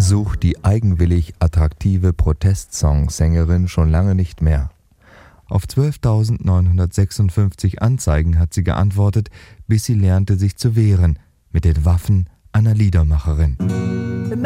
sucht die eigenwillig attraktive Protestsong-Sängerin schon lange nicht mehr. Auf 12.956 Anzeigen hat sie geantwortet, bis sie lernte, sich zu wehren mit den Waffen einer Liedermacherin.